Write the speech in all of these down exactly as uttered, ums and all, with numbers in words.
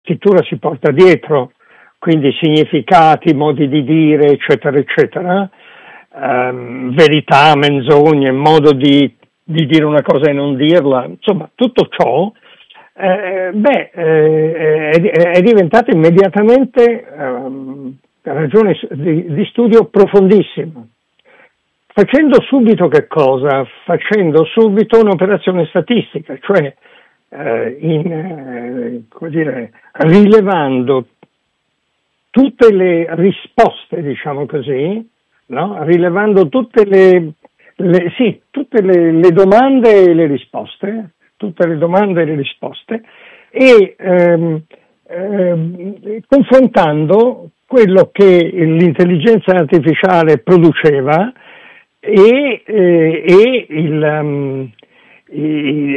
scrittura si porta dietro, quindi significati, modi di dire, eccetera, eccetera, ehm, verità, menzogne, modo di, di dire una cosa e non dirla, insomma, tutto ciò, eh, beh, eh, è, è diventato immediatamente ehm, ragione di, di studio profondissima. Facendo subito che cosa? Facendo subito un'operazione statistica, cioè eh, in, eh, come dire, rilevando tutte le risposte, diciamo così, no? Rilevando tutte le, le sì, tutte le, le domande e le risposte, tutte le domande e le risposte, e ehm, ehm, confrontando quello che l'intelligenza artificiale produceva e, eh, e il, um, il,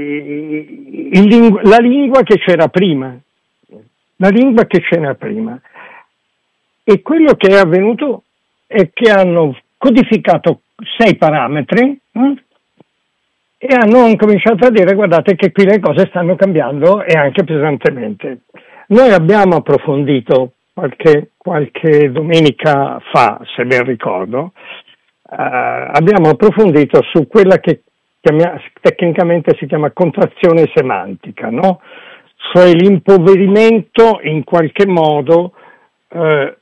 il, la lingua che c'era prima, la lingua che c'era prima. E quello che è avvenuto è che hanno codificato sei parametri hm? e hanno cominciato a dire: guardate che qui le cose stanno cambiando, e anche pesantemente. Noi abbiamo approfondito qualche, qualche domenica fa, se ben ricordo, Uh, abbiamo approfondito su quella che chiamia, tecnicamente si chiama contrazione semantica, no? Cioè l'impoverimento in qualche modo uh,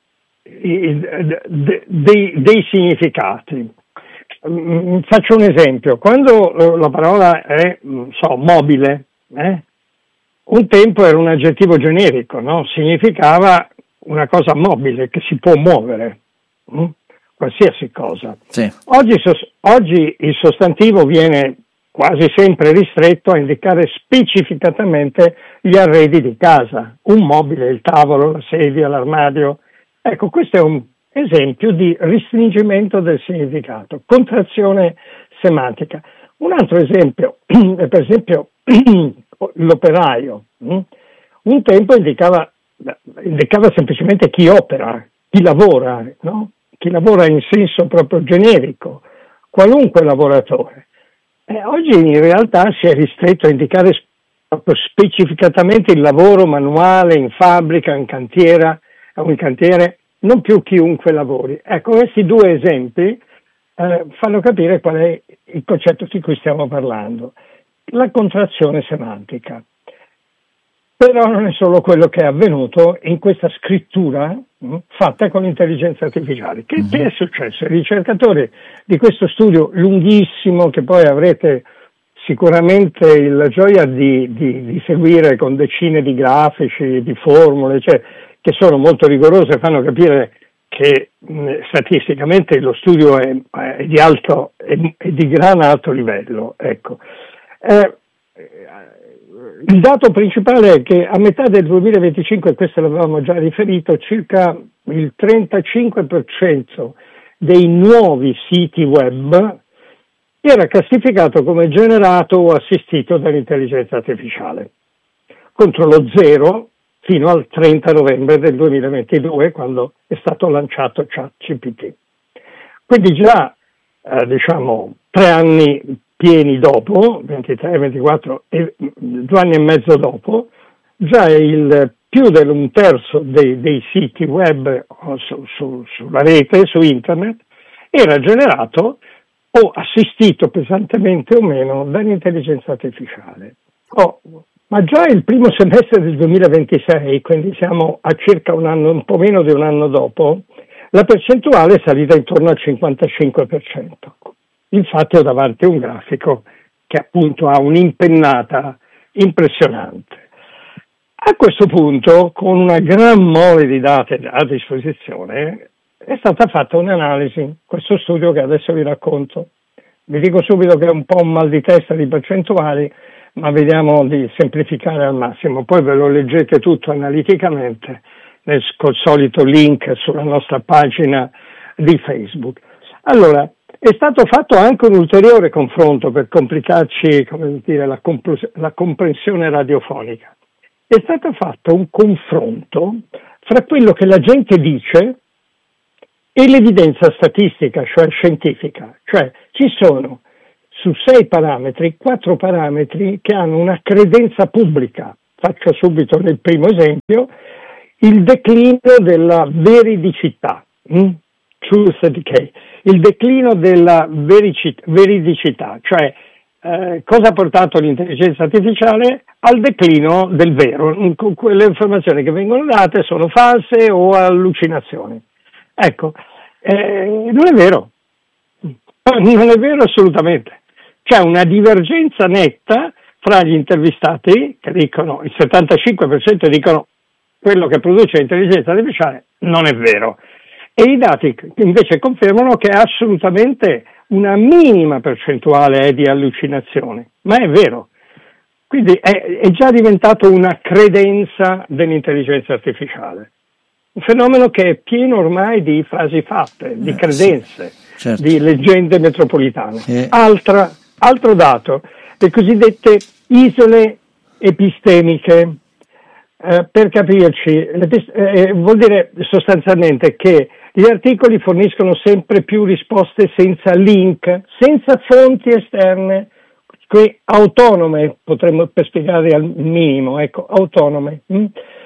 dei, dei, dei significati. Mm, faccio un esempio: quando uh, la parola è, so, mobile, eh? un tempo era un aggettivo generico, no? Significava una cosa mobile che si può muovere. Mm? Qualsiasi cosa. Sì. Oggi, oggi il sostantivo viene quasi sempre ristretto a indicare specificatamente gli arredi di casa, un mobile, il tavolo, la sedia, l'armadio. Ecco, questo è un esempio di restringimento del significato, contrazione semantica. Un altro esempio è per esempio l'operaio. Un tempo indicava, indicava semplicemente chi opera, chi lavora, no? Chi lavora in senso proprio generico, qualunque lavoratore. Eh, oggi in realtà si è ristretto a indicare proprio specificatamente il lavoro manuale in fabbrica, in cantiera o in cantiere, non più chiunque lavori. Ecco, questi due esempi eh, fanno capire qual è il concetto di cui stiamo parlando: la contrazione semantica. Però non è solo quello che è avvenuto in questa scrittura mh, fatta con l'intelligenza artificiale. Che, mm-hmm. che è successo? I ricercatori di questo studio lunghissimo, che poi avrete sicuramente la gioia di, di, di seguire con decine di grafici, di formule, cioè, che sono molto rigorose, fanno capire che mh, statisticamente lo studio è, è di alto, è, è di gran alto livello. Ecco. Eh, Il dato principale è che a metà del duemilaventicinque, questo l'avevamo già riferito, circa il trentacinque per cento dei nuovi siti web era classificato come generato o assistito dall'intelligenza artificiale, contro lo zero fino al trenta novembre del duemilaventidue, quando è stato lanciato ChatGPT. Quindi già, eh, diciamo, tre anni pieni dopo, ventitré, ventiquattro e due anni e mezzo dopo, già il più d'un terzo dei, dei siti web su, su, sulla rete, su internet, era generato o assistito pesantemente o meno dall'intelligenza artificiale. Oh, ma già il primo semestre del duemilaventisei, quindi siamo a circa un anno, un po' meno di un anno dopo, la percentuale è salita intorno al cinquantacinque per cento. Infatti ho davanti un grafico che appunto ha un'impennata impressionante. A questo punto, con una gran mole di dati a disposizione, è stata fatta un'analisi, questo studio che adesso vi racconto. Vi dico subito che è un po' un mal di testa di percentuali, ma vediamo di semplificare al massimo. Poi ve lo leggete tutto analiticamente nel, col solito link sulla nostra pagina di Facebook. Allora, è stato fatto anche un ulteriore confronto per complicarci, come dire, la, compl- la comprensione radiofonica. È stato fatto un confronto fra quello che la gente dice e l'evidenza statistica, cioè scientifica. Cioè ci sono su sei parametri, quattro parametri che hanno una credenza pubblica, faccio subito nel primo esempio, il declino della veridicità, hm? Truth decay, il declino della verici- veridicità, cioè eh, cosa ha portato l'intelligenza artificiale al declino del vero, le informazioni che vengono date sono false o allucinazioni. Ecco, eh, non è vero, non è vero assolutamente. C'è una divergenza netta fra gli intervistati che dicono, il settantacinque per cento dicono quello che produce l'intelligenza artificiale non è vero, e i dati invece confermano che assolutamente una minima percentuale è di allucinazioni, ma è vero. Quindi è, è già diventato una credenza dell'intelligenza artificiale, un fenomeno che è pieno ormai di frasi fatte, di credenze, sì, certo. di leggende metropolitane. Eh. Altra, altro dato, le cosiddette isole epistemiche. Eh, per capirci, eh, vuol dire sostanzialmente che gli articoli forniscono sempre più risposte senza link, senza fonti esterne, qui autonome, potremmo per spiegare al minimo, ecco, autonome. Mm?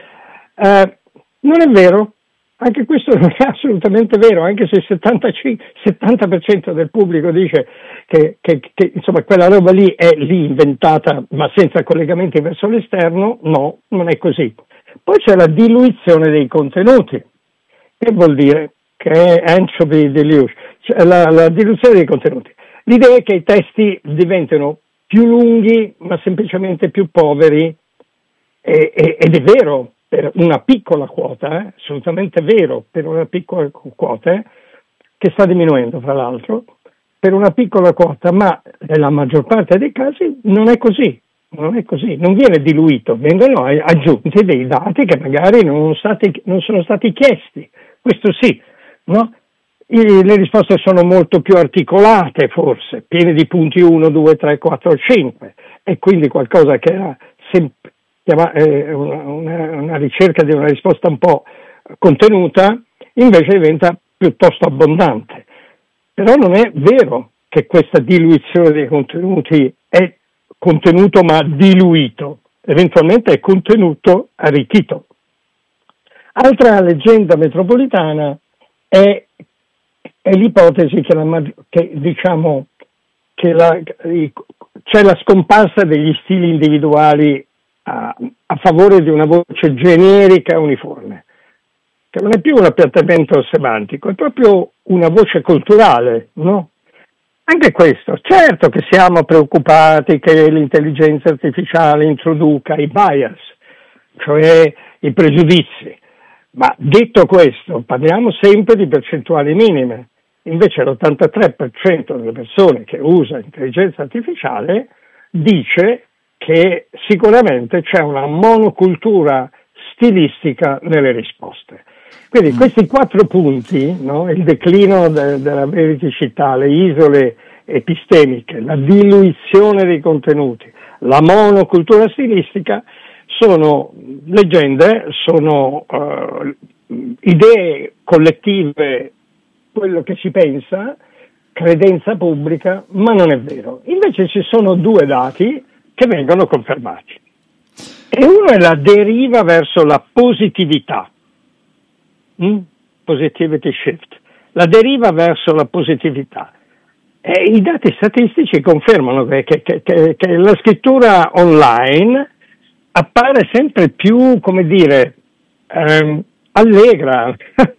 Eh, non è vero, anche questo non è assolutamente vero, anche se il settantacinque, settanta per cento del pubblico dice che, che, che insomma quella roba lì è lì inventata ma senza collegamenti verso l'esterno, no, non è così. Poi c'è la diluizione dei contenuti, che vuol dire che è entropy delusion, cioè la, la diluizione dei contenuti. L'idea è che i testi diventino più lunghi ma semplicemente più poveri, e, e, ed è vero per una piccola quota, eh, assolutamente vero per una piccola quota, eh, che sta diminuendo fra l'altro, per una piccola quota, ma nella maggior parte dei casi non è così, non è così, non viene diluito, vengono aggiunti dei dati che magari non, stati, non sono stati chiesti, questo sì, no? I, le risposte sono molto più articolate forse, piene di punti uno, due, tre, quattro, cinque, e quindi qualcosa che era sempre Una, una, una ricerca di una risposta un po' contenuta, invece diventa piuttosto abbondante. Però non è vero che questa diluizione dei contenuti è contenuto ma diluito, eventualmente è contenuto arricchito. Altra leggenda metropolitana è, è l'ipotesi che, la, che diciamo che la, c'è la scomparsa degli stili individuali A, a favore di una voce generica uniforme, che non è più un appiattamento semantico, è proprio una voce culturale, no? Anche questo, certo che siamo preoccupati che l'intelligenza artificiale introduca i bias, cioè i pregiudizi, ma detto questo, parliamo sempre di percentuali minime, invece l'ottantatré per cento delle persone che usa intelligenza artificiale dice che sicuramente c'è una monocultura stilistica nelle risposte. Quindi mm. questi quattro punti, no? Il declino de- della veridicità, le isole epistemiche, la diluizione dei contenuti, la monocultura stilistica, sono leggende, sono uh, idee collettive, quello che si pensa, credenza pubblica, ma non è vero. Invece ci sono due dati che vengono confermati. E uno è la deriva verso la positività, mm? Positivity shift, la deriva verso la positività. E i dati statistici confermano che, che, che, che la scrittura online appare sempre più, come dire, ehm, allegra,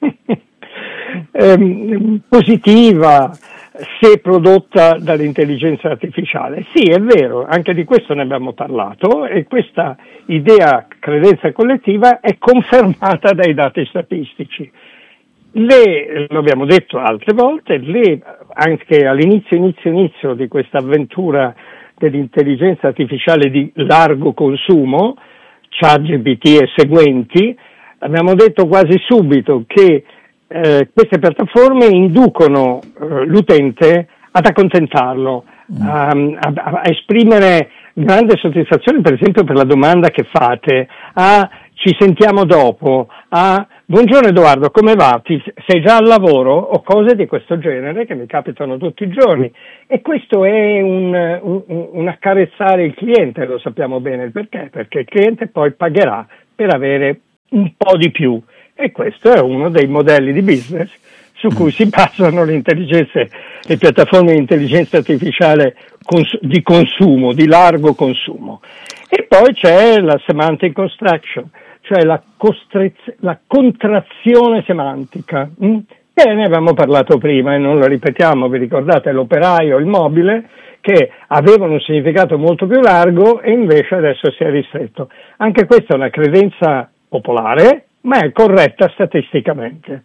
ehm, positiva, se prodotta dall'intelligenza artificiale. Sì, è vero, anche di questo ne abbiamo parlato, e questa idea credenza collettiva è confermata dai dati statistici. Le, lo abbiamo detto altre volte, le, anche all'inizio, inizio, inizio di questa avventura dell'intelligenza artificiale di largo consumo, ChatGPT e seguenti, abbiamo detto quasi subito che Eh, queste piattaforme inducono eh, l'utente ad accontentarlo, mm. a, a, a esprimere grande soddisfazione, per esempio per la domanda che fate, a ci sentiamo dopo, a Buongiorno Edoardo, come va? Ti, sei già al lavoro o cose di questo genere che mi capitano tutti i giorni? E questo è un, un, un accarezzare il cliente, lo sappiamo bene il perché, perché il cliente poi pagherà per avere un po' di più. E questo è uno dei modelli di business su cui si basano le intelligenze, le piattaforme di intelligenza artificiale cons- di consumo, di largo consumo. E poi c'è la semantic construction, cioè la, costrez- la contrazione semantica, hm? E ne avevamo parlato prima e non lo ripetiamo, vi ricordate l'operaio, il mobile, che avevano un significato molto più largo e invece adesso si è ristretto. Anche questa è una credenza popolare, ma è corretta statisticamente.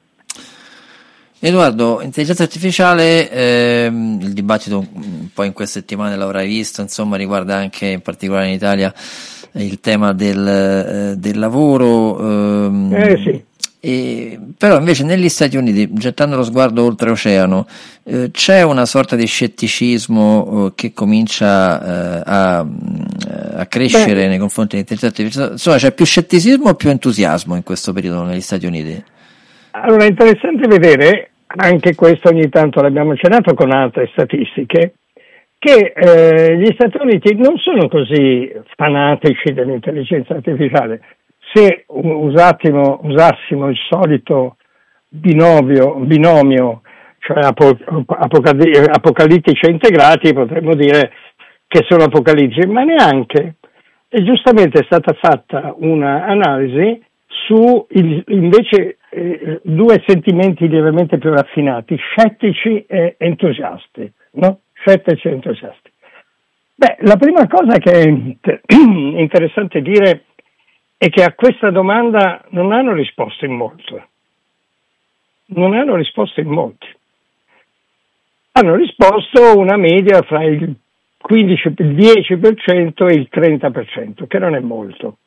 Edoardo, intelligenza artificiale, ehm, il dibattito un po' in queste settimane l'avrai visto, insomma riguarda anche in particolare in Italia il tema del, eh, del lavoro, ehm, eh sì. e, però invece negli Stati Uniti, gettando lo sguardo oltreoceano, eh, c'è una sorta di scetticismo eh, che comincia eh, a, a crescere Beh. nei confronti dell'intelligenza artificiale. Insomma, c'è più scetticismo o più entusiasmo in questo periodo negli Stati Uniti? Allora è interessante vedere, anche questo ogni tanto l'abbiamo accennato con altre statistiche, che eh, gli Stati Uniti non sono così fanatici dell'intelligenza artificiale. Se usassimo, usassimo il solito binomio, binomio cioè apo, apocalittici e integrati, potremmo dire che sono apocalittici, ma neanche. E giustamente è stata fatta una analisi su il, invece eh, due sentimenti lievemente più raffinati, scettici e entusiasti, no? Scettici e entusiasti. Beh, la prima cosa che è inter- interessante dire è che a questa domanda non hanno risposto in molto. Non hanno risposto in molti. Hanno risposto una media fra il quindici, il dieci per cento e il trenta per cento, che non è molto.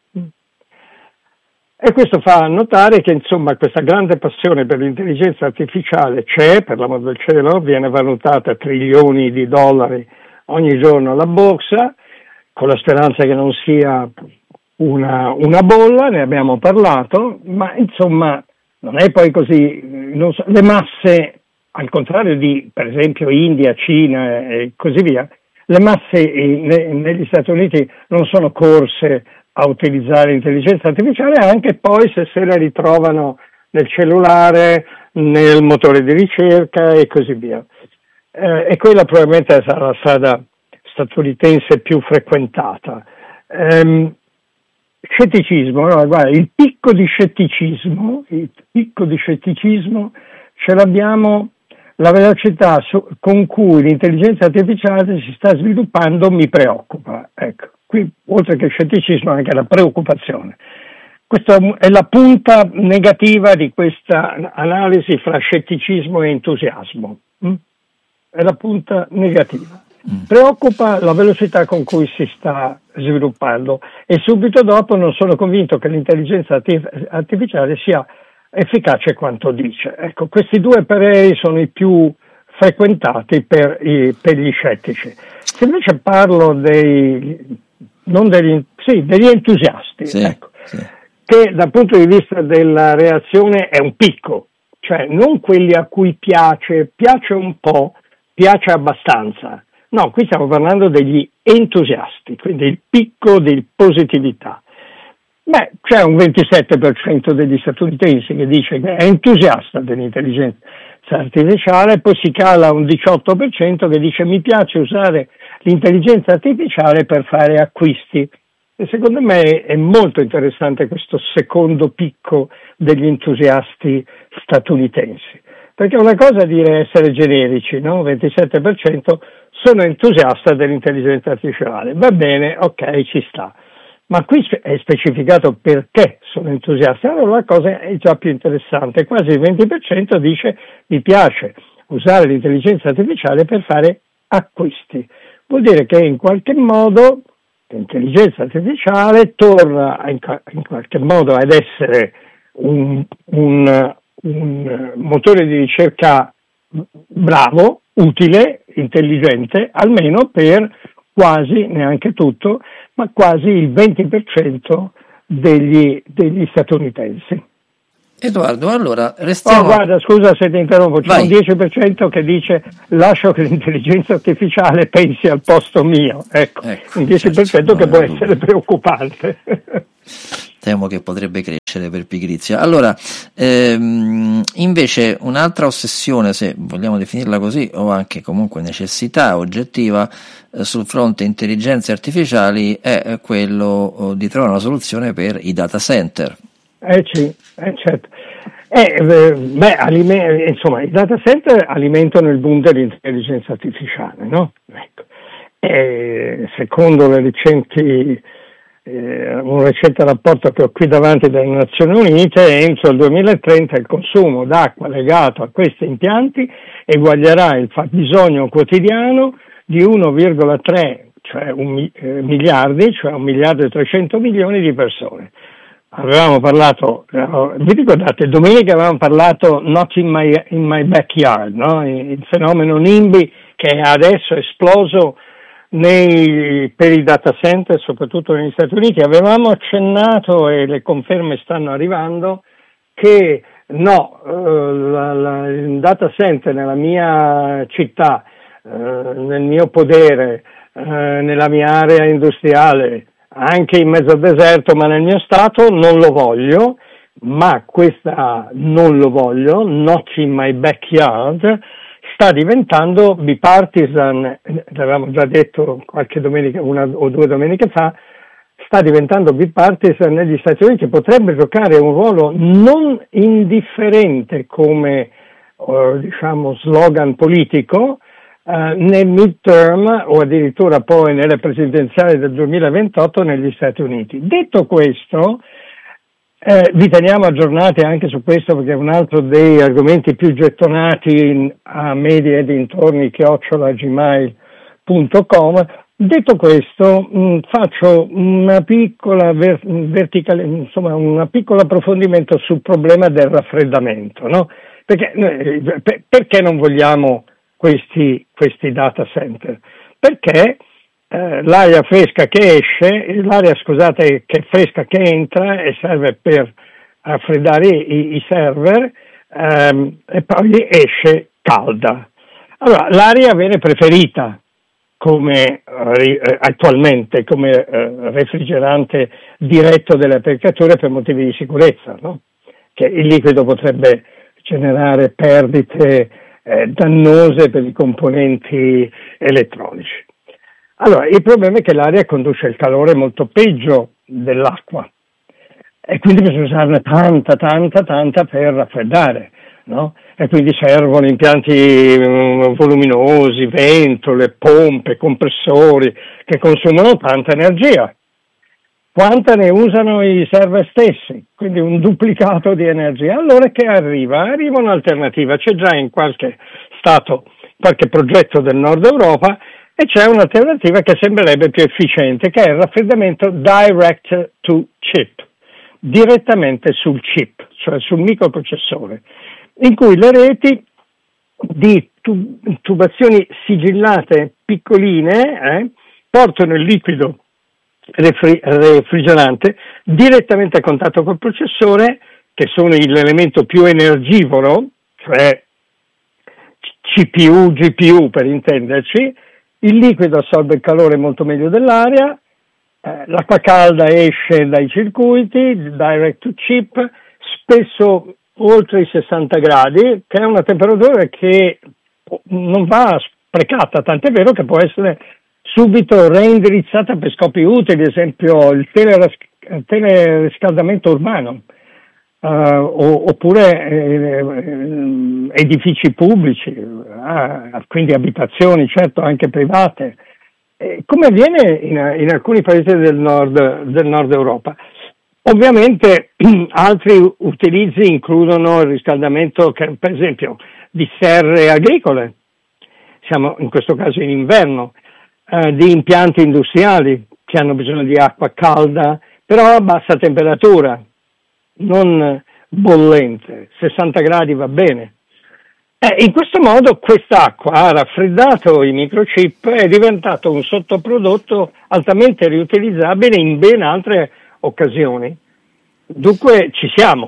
E questo fa notare che insomma questa grande passione per l'intelligenza artificiale c'è, per l'amor del cielo, viene valutata a trilioni di dollari ogni giorno alla borsa, con la speranza che non sia una, una bolla, ne abbiamo parlato, ma insomma non è poi così, non so, le masse, al contrario di per esempio India, Cina e così via, le masse in, negli Stati Uniti non sono corse a utilizzare l'intelligenza artificiale, anche poi se se la ritrovano nel cellulare, nel motore di ricerca e così via. Eh, e quella probabilmente sarà la strada statunitense più frequentata. Ehm, scetticismo, no? Guarda, il picco di scetticismo, il picco di scetticismo ce l'abbiamo, la velocità su, con cui l'intelligenza artificiale si sta sviluppando mi preoccupa, ecco. Qui, oltre che scetticismo, anche la preoccupazione. Questa è la punta negativa di questa analisi fra scetticismo e entusiasmo. È la punta negativa. Preoccupa la velocità con cui si sta sviluppando e subito dopo non sono convinto che l'intelligenza artificiale sia efficace quanto dice. Ecco, questi due pareri sono i più frequentati per, i, per gli scettici. Se invece parlo dei non degli, sì, degli entusiasti, sì, ecco, sì. Che dal punto di vista della reazione è un picco, cioè non quelli a cui piace, piace un po', piace abbastanza. No, qui stiamo parlando degli entusiasti, quindi il picco di positività. Beh, c'è un ventisette per cento degli statunitensi che dice che è entusiasta dell'intelligenza artificiale, poi si cala a un diciotto per cento che dice mi piace usare l'intelligenza artificiale per fare acquisti. E secondo me è molto interessante questo secondo picco degli entusiasti statunitensi, perché una cosa è dire essere generici, no? ventisette per cento sono entusiasta dell'intelligenza artificiale, va bene, ok, ci sta. Ma qui è specificato perché sono entusiasti, allora la cosa è già più interessante, quasi il venti per cento dice mi piace usare l'intelligenza artificiale per fare acquisti. Vuol dire che in qualche modo l'intelligenza artificiale torna in, in qualche modo ad essere un, un, un motore di ricerca bravo, utile, intelligente, almeno per quasi, neanche tutto, ma quasi il venti per cento degli, degli statunitensi. Edoardo, allora restiamo... Oh, guarda, scusa se ti interrompo, c'è Vai. un dieci per cento che dice lascio che l'intelligenza artificiale pensi al posto mio, ecco, Ecco, un dieci per cento certo, che può no, essere preoccupante. Temo che potrebbe crescere per pigrizia. Allora, ehm, invece un'altra ossessione, se vogliamo definirla così, o anche comunque necessità oggettiva eh, sul fronte intelligenze artificiali è eh, quello oh, di trovare una soluzione per i data center. Eh sì, eh, certo. Eh, beh, alime- insomma, i data center alimentano il boom dell'intelligenza artificiale, no? Ecco. E secondo le recenti, eh, un recente rapporto che ho qui davanti dalle Nazioni Unite, entro il duemilatrenta il consumo d'acqua legato a questi impianti eguaglierà il fabbisogno quotidiano di uno virgola tre, cioè un, eh, miliardi, cioè un miliardo e trecento milioni di persone. Avevamo parlato, eh, vi ricordate, domenica avevamo parlato Not in my, in my backyard, no? Il fenomeno NIMBY che adesso è esploso nei, per i data center, soprattutto negli Stati Uniti. Avevamo accennato, e le conferme stanno arrivando, che no, eh, la, la, il data center nella mia città, eh, nel mio podere, eh, nella mia area industriale, anche in mezzo al deserto, ma nel mio stato non lo voglio, ma questa non lo voglio, not in my backyard, sta diventando bipartisan, l'avevamo già detto qualche domenica, una o due domeniche fa, sta diventando bipartisan negli Stati Uniti, potrebbe giocare un ruolo non indifferente come eh, diciamo slogan politico, Uh, nel midterm o addirittura poi nelle presidenziali del duemilaventotto negli Stati Uniti. Detto questo, eh, vi teniamo aggiornati anche su questo perché è un altro dei argomenti più gettonati in, a media e dintorni chiocciola gmail punto com. Detto questo, mh, faccio una piccola ver- verticale, insomma, un piccolo approfondimento sul problema del raffreddamento, no? Perché, eh, per- perché non vogliamo Questi, questi data center? Perché eh, l'aria fresca che esce, l'aria scusate che fresca che entra e serve per raffreddare i, i server ehm, e poi esce calda. Allora, l'aria viene preferita come eh, attualmente come eh, refrigerante diretto delle applicature per motivi di sicurezza, no? Che il liquido potrebbe generare perdite Eh, dannose per i componenti elettronici. Allora, il problema è che l'aria conduce il calore molto peggio dell'acqua e quindi bisogna usarne tanta, tanta, tanta per raffreddare, no? E quindi servono impianti um, voluminosi, ventole, pompe, compressori che consumano tanta energia. Quanta ne usano i server stessi, quindi un duplicato di energia. Allora che arriva? Arriva un'alternativa, c'è già in qualche stato, qualche progetto del nord Europa e c'è un'alternativa che sembrerebbe più efficiente, che è il raffreddamento direct to chip, direttamente sul chip, cioè sul microprocessore, in cui le reti di tubazioni sigillate piccoline eh, portano il liquido refrigerante direttamente a contatto col processore, che sono l'elemento più energivoro, cioè C P U, G P U per intenderci. Il liquido assorbe il calore molto meglio dell'aria, eh, l'acqua calda esce dai circuiti, direct to chip, spesso oltre i sessanta gradi, che è una temperatura che non va sprecata, tant'è vero che può essere subito reindirizzata per scopi utili, ad esempio il teleras- teleriscaldamento urbano, uh, o, oppure eh, edifici pubblici, ah, quindi abitazioni, certo anche private, eh, come avviene in, in alcuni paesi del nord, del nord Europa. Ovviamente altri utilizzi includono il riscaldamento, che, per esempio, di serre agricole, siamo in questo caso in inverno, Uh, di impianti industriali che hanno bisogno di acqua calda, però a bassa temperatura, non bollente, sessanta gradi va bene. Eh, in questo modo quest'acqua ha raffreddato i microchip e è diventato un sottoprodotto altamente riutilizzabile in ben altre occasioni. Dunque ci siamo,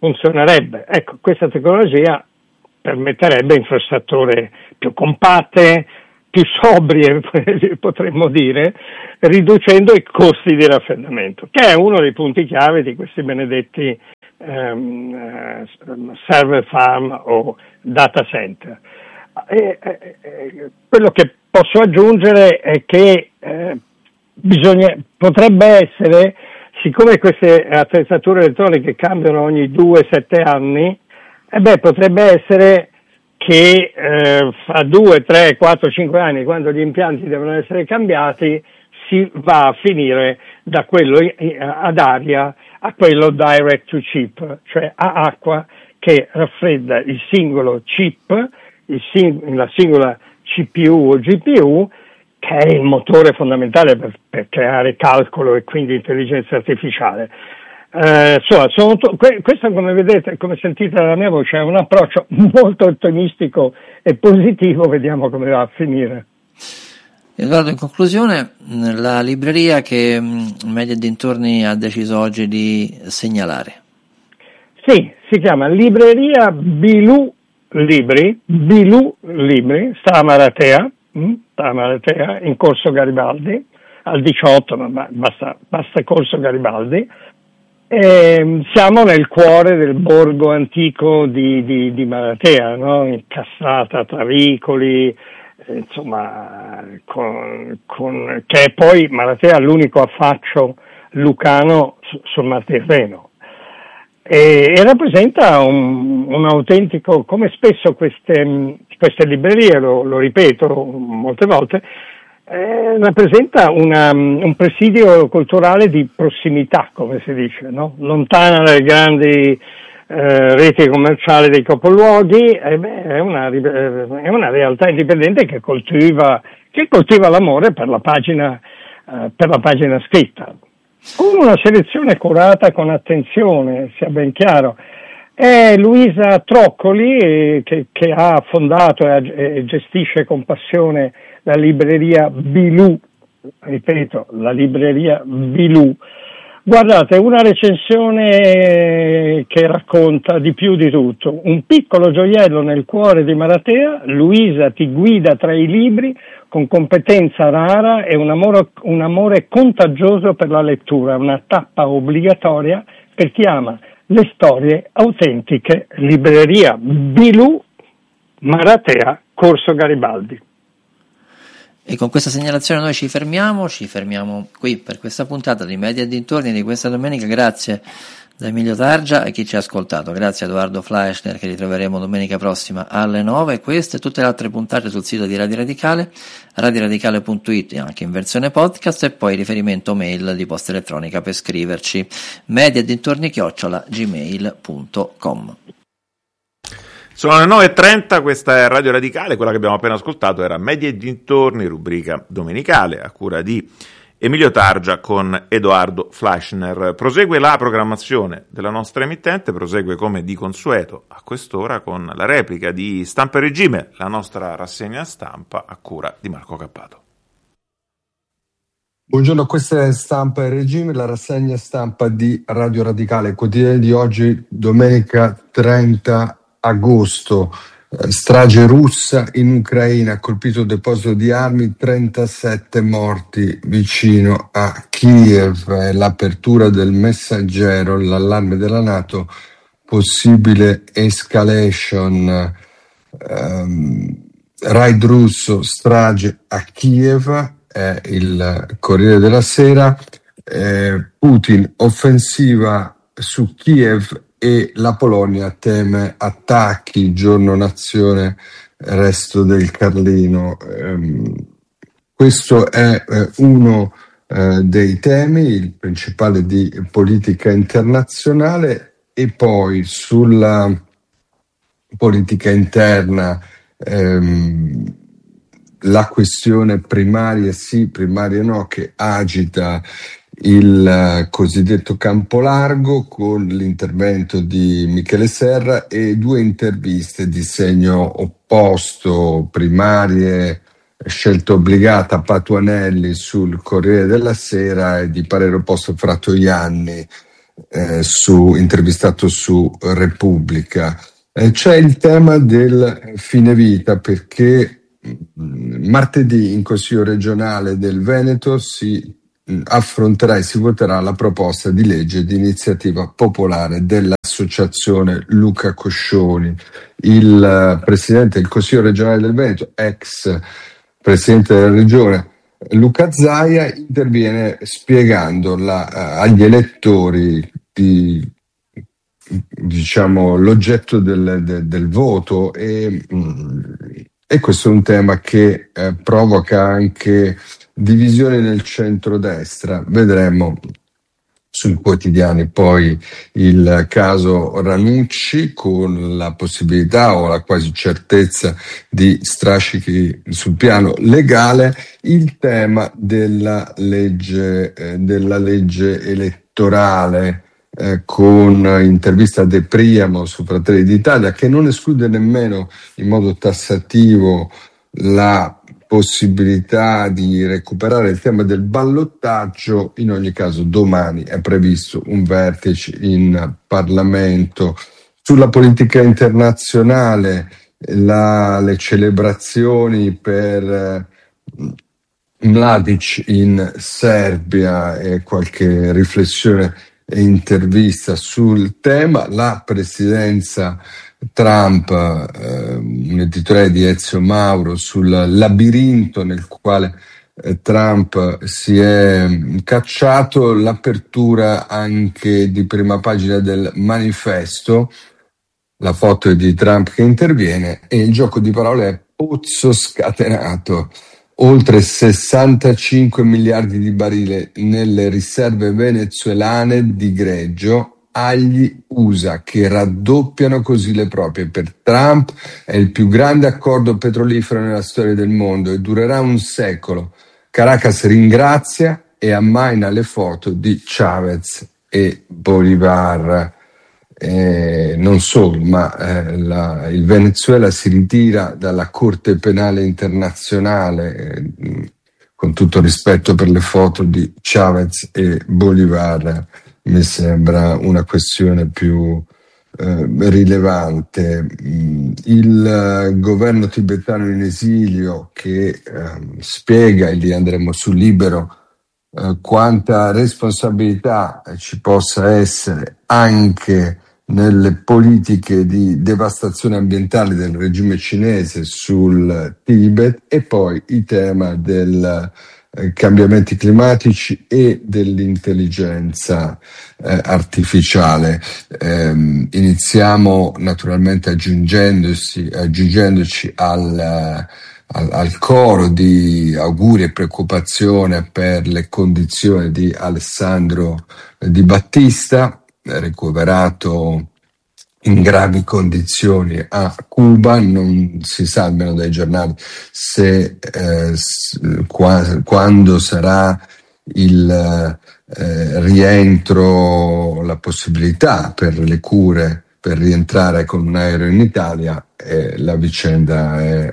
funzionerebbe. Ecco, questa tecnologia permetterebbe infrastrutture più compatte, più sobrie, potremmo dire, riducendo i costi di raffreddamento, che è uno dei punti chiave di questi benedetti ehm, server farm o data center. E, e, quello che posso aggiungere è che eh, bisogna, potrebbe essere, siccome queste attrezzature elettroniche cambiano ogni due sette anni, eh beh, potrebbe essere che eh, fra due, tre, quattro, cinque anni, quando gli impianti devono essere cambiati, si va a finire da quello ad aria a quello direct to chip, cioè a acqua, che raffredda il singolo chip, il sing- la singola C P U o G P U, che è il motore fondamentale per, per creare calcolo e quindi intelligenza artificiale. Eh, insomma, sono to- que- questo, come vedete, come sentite dalla mia voce, è un approccio molto ottimistico e positivo. Vediamo come va a finire. Edoardo, in conclusione, la libreria che Media e dintorni ha deciso oggi di segnalare. Sì, si chiama Libreria Bilù Libri, Bilù Libri, sta a Maratea, mh? sta a Maratea, in Corso Garibaldi, al diciotto, ma basta, basta Corso Garibaldi. E siamo nel cuore del borgo antico di, di, di Maratea, no? Incastrata tra vicoli, eh, insomma, con, con, che è poi Maratea l'unico affaccio lucano su, sul Mar Tirreno. E, e rappresenta un, un autentico, come spesso queste, queste librerie, lo, lo ripeto molte volte, Eh, rappresenta una, un presidio culturale di prossimità, come si dice, no? Lontana dalle grandi eh, reti commerciali dei capoluoghi, eh beh, è, una, è una realtà indipendente che coltiva, che coltiva l'amore per la pagina, eh, per la pagina scritta, con una selezione curata con attenzione, sia ben chiaro. È Luisa Troccoli eh, che, che ha fondato e, e gestisce con passione la libreria Bilù, ripeto, la libreria Bilù. Guardate, una recensione che racconta di più di tutto. Un piccolo gioiello nel cuore di Maratea, Luisa ti guida tra i libri con competenza rara e un amore, un amore contagioso per la lettura, una tappa obbligatoria per chi ama le storie autentiche. Libreria Bilù, Maratea, Corso Garibaldi. E con questa segnalazione noi ci fermiamo, ci fermiamo qui per questa puntata di Media e dintorni di questa domenica. Grazie da Emilio Targia e chi ci ha ascoltato. Grazie a Edoardo Fleischner, che ritroveremo domenica prossima alle nove. Queste e tutte le altre puntate sul sito di Radio Radicale, radio radicale punto it, anche in versione podcast, e poi riferimento mail di posta elettronica per scriverci, media e dintorni chiocciola gmail punto com. Sono le nove e trenta, questa è Radio Radicale, quella che abbiamo appena ascoltato era Media e dintorni, rubrica domenicale a cura di Emilio Targia con Edoardo Fleischner. Prosegue la programmazione della nostra emittente, prosegue come di consueto a quest'ora con la replica di Stampa e Regime, la nostra rassegna stampa a cura di Marco Cappato. Buongiorno, questa è Stampa e Regime, la rassegna stampa di Radio Radicale, quotidiano di oggi, domenica trenta agosto. Strage russa in Ucraina, ha colpito il deposito di armi, trentasette morti vicino a Kiev. L'apertura del Messaggero, l'allarme della NATO, possibile escalation. Um, raid russo, strage a Kiev, è il Corriere della Sera. eh, Putin, offensiva su Kiev e la Polonia teme attacchi, giorno nazione, resto del Carlino. Um, questo è eh, uno eh, dei temi, il principale di politica internazionale. E poi sulla politica interna ehm, la questione primaria sì, primaria no, che agita il cosiddetto campo largo, con l'intervento di Michele Serra e due interviste di segno opposto, primarie, scelta obbligata Patuanelli sul Corriere della Sera e di parere opposto Fratoianni eh, su, intervistato su Repubblica. Eh, c'è il tema del fine vita, perché mh, martedì in Consiglio regionale del Veneto si mh, affronterà e si voterà la proposta di legge di iniziativa popolare dell'associazione Luca Coscioni. Il eh, presidente del Consiglio regionale del Veneto, ex presidente della regione, Luca Zaia, interviene spiegando la, uh, agli elettori di, diciamo, l'oggetto del, del, del voto e, mm, e questo è un tema che eh, provoca anche divisioni nel centrodestra. Vedremo sui quotidiani poi il caso Ranucci, con la possibilità o la quasi certezza di strascichi sul piano legale, il tema della legge, eh, della legge elettorale, eh, con intervista a De Priamo su Fratelli d'Italia, che non esclude nemmeno in modo tassativo la possibilità di recuperare il tema del ballottaggio. In ogni caso domani è previsto un vertice in Parlamento. Sulla politica internazionale, la, le celebrazioni per eh, Mladic in Serbia e qualche riflessione e intervista sul tema, la presidenza Trump, eh, un editoriale di Ezio Mauro sul labirinto nel quale eh, Trump si è cacciato, l'apertura anche di prima pagina del Manifesto, la foto è di Trump che interviene e il gioco di parole è pozzo scatenato. Oltre sessantacinque miliardi di barili nelle riserve venezuelane di greggio agli U S A, che raddoppiano così le proprie. Per Trump è il più grande accordo petrolifero nella storia del mondo e durerà un secolo. Caracas ringrazia e ammaina le foto di Chavez e Bolivar. Eh, non solo, ma eh, la, il Venezuela si ritira dalla Corte Penale Internazionale, eh, con tutto rispetto per le foto di Chavez e Bolivar, mi sembra una questione più eh, rilevante. Il uh, governo tibetano in esilio che eh, spiega, e lì andremo su Libero, eh, quanta responsabilità ci possa essere anche nelle politiche di devastazione ambientale del regime cinese sul Tibet, e poi il tema dei eh, cambiamenti climatici e dell'intelligenza eh, artificiale. Eh, iniziamo naturalmente aggiungendosi, aggiungendoci al, al, al coro di auguri e preoccupazione per le condizioni di Alessandro Di Battista, ricoverato in gravi condizioni a Cuba. Non si sa, almeno dai giornali, se eh, qua, quando sarà il eh, rientro, la possibilità per le cure per rientrare con un aereo in Italia. Eh, la vicenda è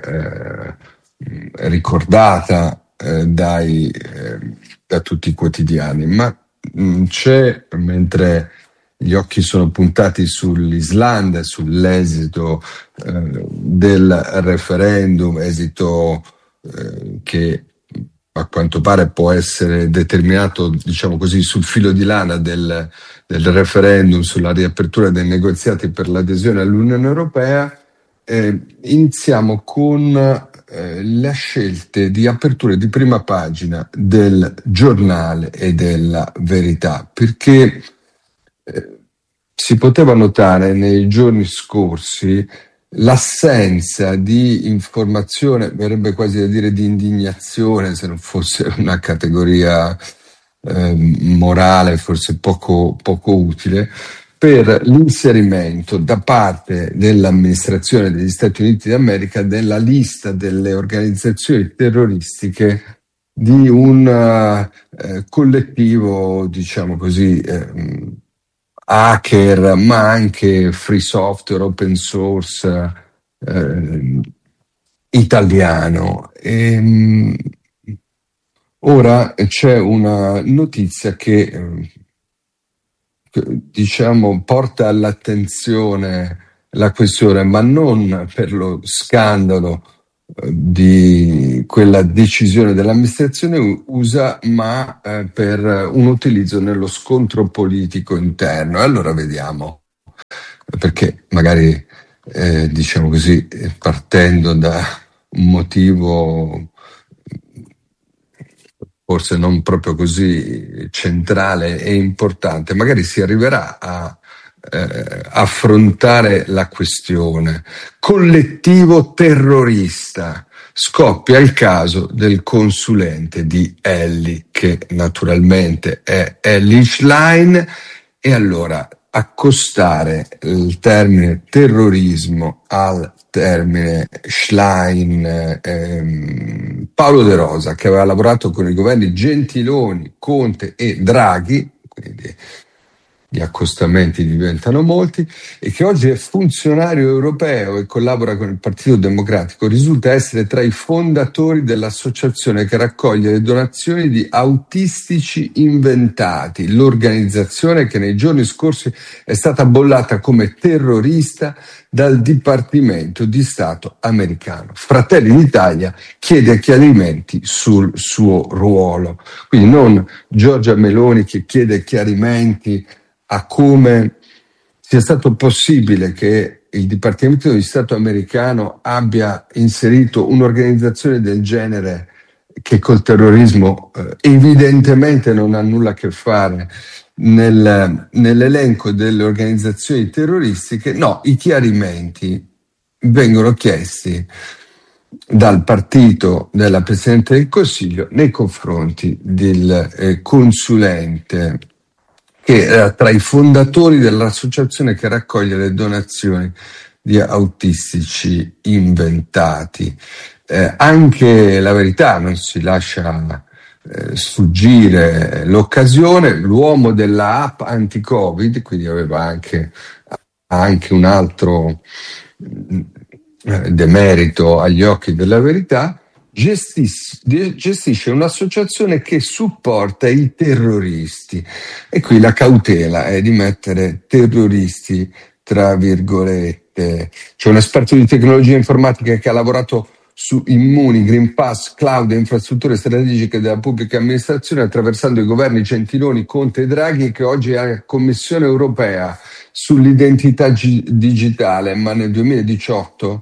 eh, ricordata eh, dai, eh, da tutti i quotidiani, ma mh, c'è, mentre gli occhi sono puntati sull'Islanda, sull'esito eh, del referendum, esito eh, che a quanto pare può essere determinato, diciamo così, sul filo di lana del, del referendum sulla riapertura dei negoziati per l'adesione all'Unione Europea. Eh, iniziamo con eh, le scelte di apertura di prima pagina del Giornale e della Verità, perché Eh, si poteva notare nei giorni scorsi l'assenza di informazione, verrebbe quasi da dire di indignazione, se non fosse una categoria eh, morale forse poco, poco utile, per l'inserimento da parte dell'amministrazione degli Stati Uniti d'America della lista delle organizzazioni terroristiche di un uh, collettivo, diciamo così, eh, hacker, ma anche free software, open source eh, italiano. E, mh, ora c'è una notizia che eh, diciamo, porta all'attenzione la questione, ma non per lo scandalo di quella decisione dell'amministrazione U S A, ma eh, per un utilizzo nello scontro politico interno. E allora vediamo, perché magari eh, diciamo così, partendo da un motivo forse non proprio così centrale e importante, magari si arriverà a eh, affrontare la questione. Collettivo terrorista. Scoppia il caso del consulente di Elli, che naturalmente è Elli Schlein, e allora accostare il termine terrorismo al termine Schlein, ehm, Paolo De Rosa, che aveva lavorato con i governi Gentiloni, Conte e Draghi, quindi gli accostamenti diventano molti, e che oggi è funzionario europeo e collabora con il Partito Democratico, risulta essere tra i fondatori dell'associazione che raccoglie le donazioni di autistici inventati, l'organizzazione che nei giorni scorsi è stata bollata come terrorista dal Dipartimento di Stato americano. Fratelli d'Italia chiede chiarimenti sul suo ruolo. Quindi non Giorgia Meloni che chiede chiarimenti a come sia stato possibile che il Dipartimento di Stato americano abbia inserito un'organizzazione del genere che col terrorismo eh, evidentemente non ha nulla a che fare nel, nell'elenco delle organizzazioni terroristiche. No, i chiarimenti vengono chiesti dal partito della Presidente del Consiglio nei confronti del eh, consulente che era tra i fondatori dell'associazione che raccoglie le donazioni di autistici inventati. Eh, anche La Verità non si lascia eh, sfuggire l'occasione. L'uomo della app anti-Covid, quindi aveva anche, anche un altro eh, demerito agli occhi della Verità, Gestis, gestisce un'associazione che supporta i terroristi, e qui la cautela è di mettere terroristi tra virgolette. C'è un esperto di tecnologia informatica che ha lavorato su Immuni, Green Pass, cloud e infrastrutture strategiche della pubblica amministrazione, attraversando i governi Gentiloni, Conte e Draghi, che oggi è alla Commissione europea sull'identità gi- digitale, ma nel duemiladiciotto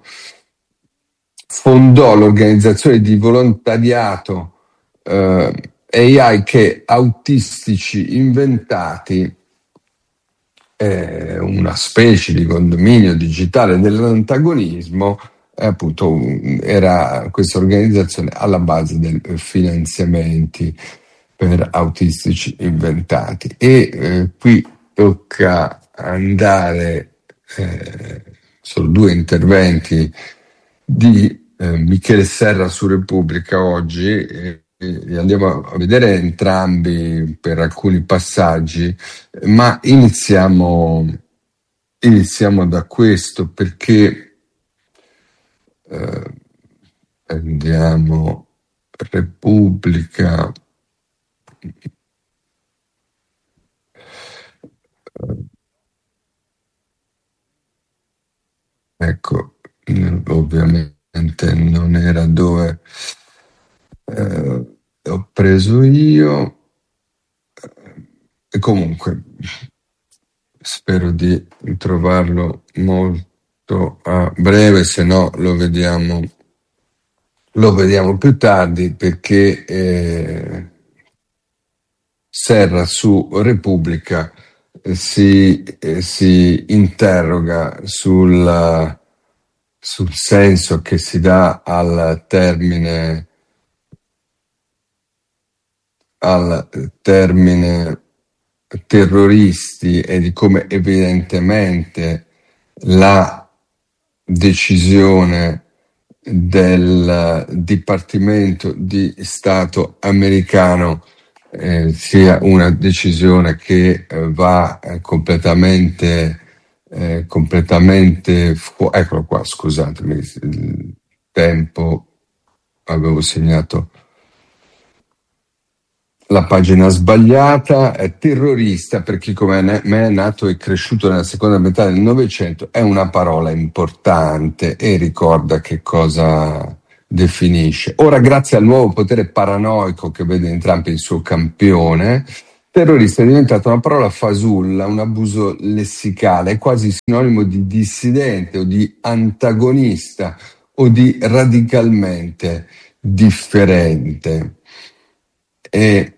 fondò l'organizzazione di volontariato eh, A I che Autistici Inventati, eh, una specie di condominio digitale dell'antagonismo. Eh, appunto era questa organizzazione alla base dei finanziamenti per autistici inventati. E eh, qui tocca andare eh, solo due interventi di Eh, Michele Serra su Repubblica oggi, e, e andiamo a vedere entrambi per alcuni passaggi, ma iniziamo, iniziamo da questo, perché eh, andiamo Repubblica. Ecco, ovviamente non era dove eh, ho preso io, e comunque spero di trovarlo molto a breve, se no lo vediamo lo vediamo più tardi, perché eh, Serra su Repubblica eh, si, eh, si interroga sul sul senso che si dà al termine al termine terroristi, e di come evidentemente la decisione del Dipartimento di Stato americano eh, sia una decisione che eh, va eh, completamente Eh, completamente fu- eccolo qua, scusatemi il tempo, avevo segnato la pagina sbagliata, è terrorista per chi come me è nato e cresciuto nella seconda metà del Novecento, è una parola importante e ricorda che cosa definisce. Ora, grazie al nuovo potere paranoico che vede in Trump il suo campione, terrorista è diventata una parola fasulla, un abuso lessicale, è quasi sinonimo di dissidente o di antagonista o di radicalmente differente. E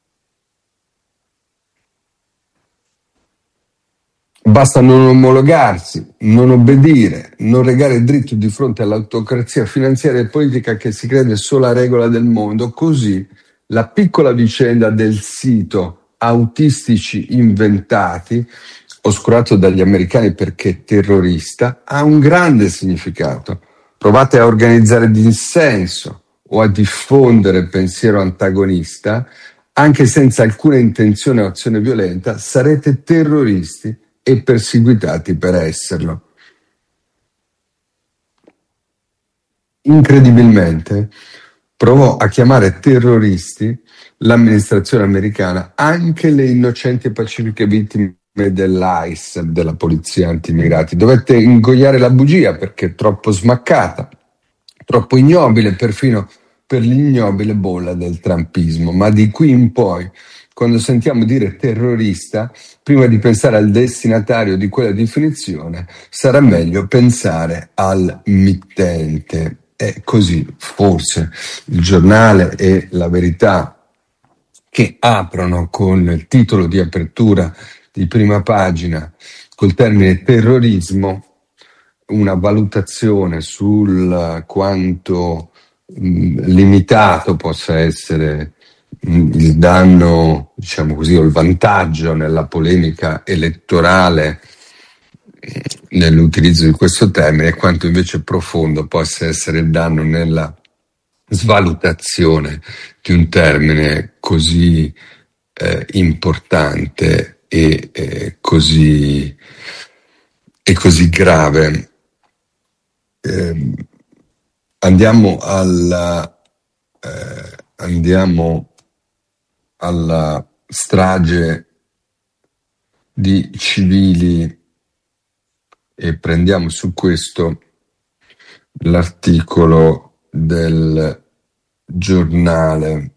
basta non omologarsi, non obbedire, non regare dritto di fronte all'autocrazia finanziaria e politica che si crede sola regola del mondo. Così la piccola vicenda del sito Autistici Inventati, oscurato dagli americani perché terrorista, ha un grande significato. Provate a organizzare dissenso o a diffondere pensiero antagonista, anche senza alcuna intenzione o azione violenta, sarete terroristi e perseguitati per esserlo. Incredibilmente, provò a chiamare terroristi l'amministrazione americana anche le innocenti e pacifiche vittime dell'I C E, della polizia antimmigrati. Dovette ingoiare la bugia perché troppo smaccata, troppo ignobile perfino per l'ignobile bolla del trumpismo. Ma di qui in poi, quando sentiamo dire terrorista, prima di pensare al destinatario di quella definizione, sarà meglio pensare al mittente. È così, forse, il Giornale e La Verità, che aprono con il titolo di apertura di prima pagina col termine terrorismo, una valutazione sul quanto mh, limitato possa essere il danno, diciamo così, o il vantaggio nella polemica elettorale nell'utilizzo di questo termine, e quanto invece profondo possa essere il danno nella svalutazione di un termine così eh, importante e eh, così e così grave. Eh, andiamo alla eh, andiamo alla strage di civili e prendiamo su questo l'articolo del Giornale.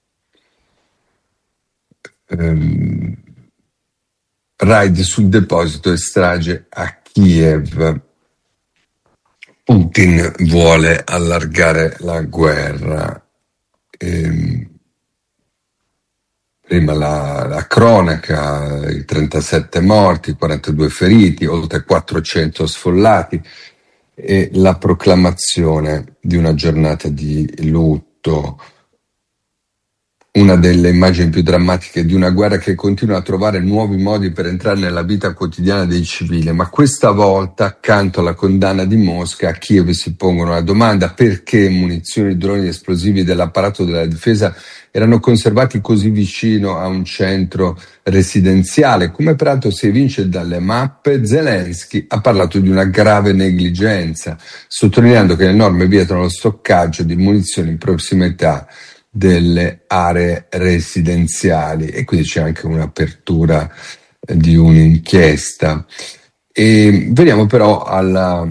ehm, raid sul deposito e strage a Kiev. Putin vuole allargare la guerra. ehm, Prima la, la cronaca, i trentasette morti, quarantadue feriti, oltre quattrocento sfollati e la proclamazione di una giornata di lutto. Una delle immagini più drammatiche di una guerra che continua a trovare nuovi modi per entrare nella vita quotidiana dei civili, ma questa volta, accanto alla condanna di Mosca, a Kiev si pongono la domanda: perché munizioni, droni esplosivi dell'apparato della difesa erano conservati così vicino a un centro residenziale? Come peraltro si evince dalle mappe, Zelensky ha parlato di una grave negligenza, sottolineando che le norme vietano lo stoccaggio di munizioni in prossimità delle aree residenziali, e quindi c'è anche un'apertura di un'inchiesta. E veniamo però alla,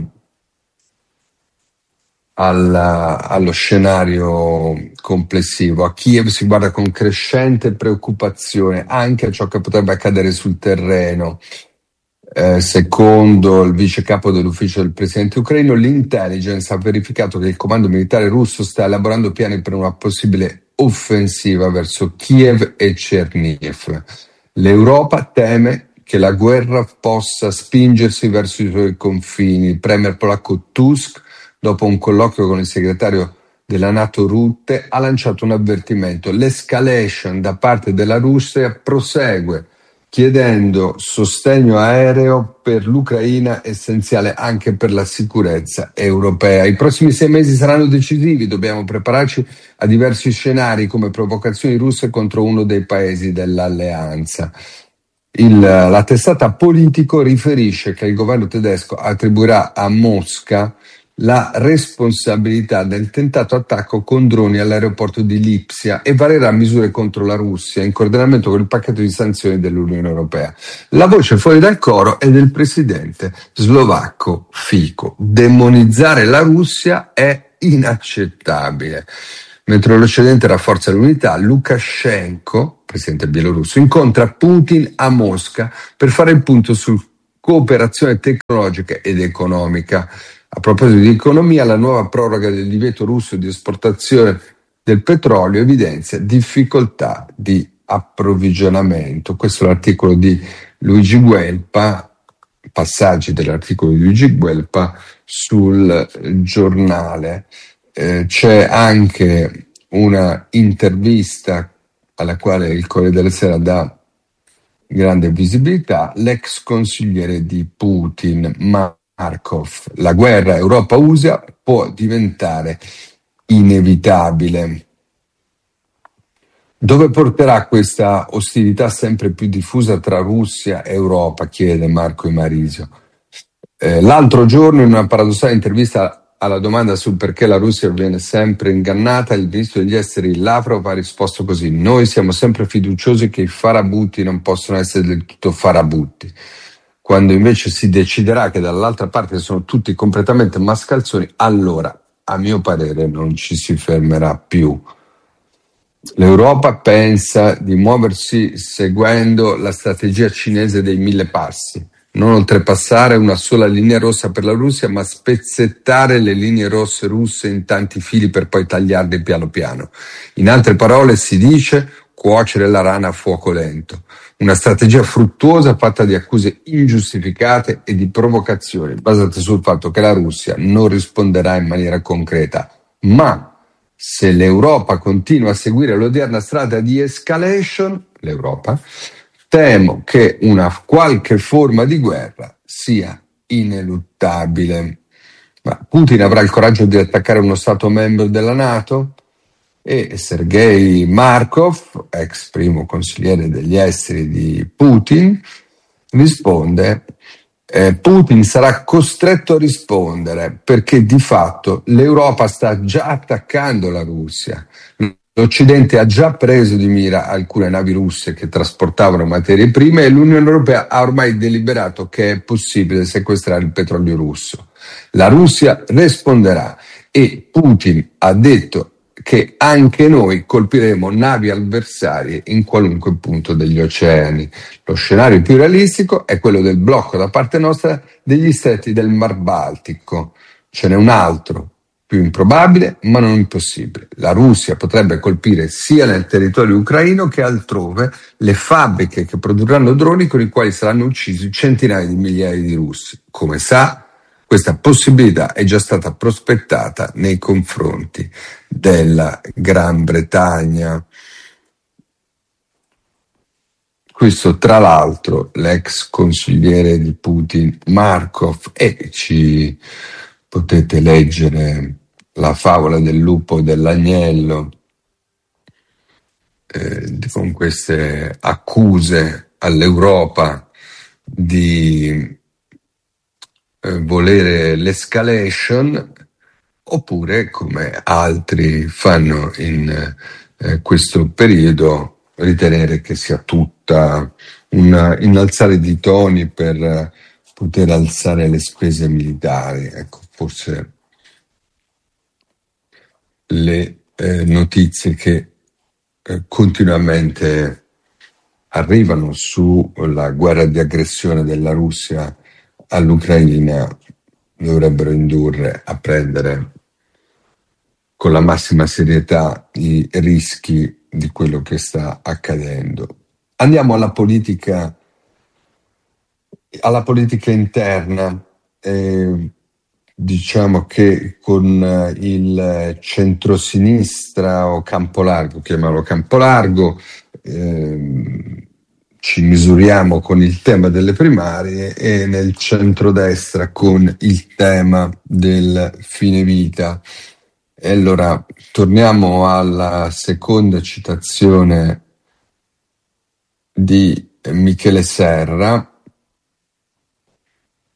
alla, allo scenario complessivo. A Kiev si guarda con crescente preoccupazione anche a ciò che potrebbe accadere sul terreno. Eh, secondo il vice capo dell'ufficio del presidente ucraino, l'intelligence ha verificato che il comando militare russo sta elaborando piani per una possibile offensiva verso Kiev e Chernihiv. L'Europa teme che la guerra possa spingersi verso i suoi confini. Il premier polacco Tusk, dopo un colloquio con il segretario della NATO Rutte, ha lanciato un avvertimento: l'escalation da parte della Russia prosegue, chiedendo sostegno aereo per l'Ucraina, essenziale anche per la sicurezza europea. I prossimi sei mesi saranno decisivi, dobbiamo prepararci a diversi scenari come provocazioni russe contro uno dei paesi dell'alleanza. Il, la testata Politico riferisce che il governo tedesco attribuirà a Mosca la responsabilità del tentato attacco con droni all'aeroporto di Lipsia e varerà misure contro la Russia in coordinamento con il pacchetto di sanzioni dell'Unione Europea. La voce fuori dal coro è del presidente slovacco Fico. Demonizzare la Russia è inaccettabile. Mentre l'Occidente rafforza l'unità, Lukashenko, presidente bielorusso, incontra Putin a Mosca per fare il punto su cooperazione tecnologica ed economica. A proposito di economia, la nuova proroga del divieto russo di esportazione del petrolio evidenzia difficoltà di approvvigionamento. Questo è l'articolo di Luigi Guelpa, passaggi dell'articolo di Luigi Guelpa sul giornale. Eh, c'è anche una intervista alla quale il Corriere della Sera dà grande visibilità, l'ex consigliere di Putin, Markov. La guerra Europa-U S A può diventare inevitabile. Dove porterà questa ostilità sempre più diffusa tra Russia e Europa? Chiede Marco Imarisio. Eh, l'altro giorno, in una paradossale intervista alla domanda sul perché la Russia viene sempre ingannata, il ministro degli esteri Lavrov ha risposto così: noi siamo sempre fiduciosi che i farabutti non possono essere del tutto farabutti. Quando invece si deciderà che dall'altra parte sono tutti completamente mascalzoni, allora, a mio parere, non ci si fermerà più. L'Europa pensa di muoversi seguendo la strategia cinese dei mille passi. Non oltrepassare una sola linea rossa per la Russia, ma spezzettare le linee rosse russe in tanti fili per poi tagliarle piano piano. In altre parole si dice cuocere la rana a fuoco lento. Una strategia fruttuosa fatta di accuse ingiustificate e di provocazioni basate sul fatto che la Russia non risponderà in maniera concreta. Ma se l'Europa continua a seguire l'odierna strada di escalation, l'Europa, temo che una qualche forma di guerra sia ineluttabile. Ma Putin avrà il coraggio di attaccare uno Stato membro della NATO? E Sergei Markov, ex primo consigliere degli esteri di Putin, risponde: eh, Putin sarà costretto a rispondere perché di fatto l'Europa sta già attaccando la Russia. L'Occidente ha già preso di mira alcune navi russe che trasportavano materie prime e l'Unione Europea ha ormai deliberato che è possibile sequestrare il petrolio russo. La Russia risponderà e Putin ha detto che anche noi colpiremo navi avversarie in qualunque punto degli oceani. Lo scenario più realistico è quello del blocco da parte nostra degli stretti del Mar Baltico. Ce n'è un altro, più improbabile ma non impossibile. La Russia potrebbe colpire sia nel territorio ucraino che altrove le fabbriche che produrranno droni con i quali saranno uccisi centinaia di migliaia di russi. Come sa, questa possibilità è già stata prospettata nei confronti della Gran Bretagna. Questo, tra l'altro, l'ex consigliere di Putin Markov, e ci potete leggere la favola del lupo e dell'agnello eh, con queste accuse all'Europa di eh, volere l'escalation, oppure, come altri fanno in eh, questo periodo, ritenere che sia tutta un innalzare di toni per poter alzare le spese militari. Ecco, forse le eh, notizie che eh, continuamente arrivano sulla guerra di aggressione della Russia all'Ucraina dovrebbero indurre a prendere con la massima serietà i rischi di quello che sta accadendo. Andiamo alla politica, alla politica interna. Eh, diciamo che con il centrosinistra o Campolargo, chiamalo Campolargo, eh, ci misuriamo con il tema delle primarie e nel centrodestra con il tema del fine vita. E allora torniamo alla seconda citazione di Michele Serra.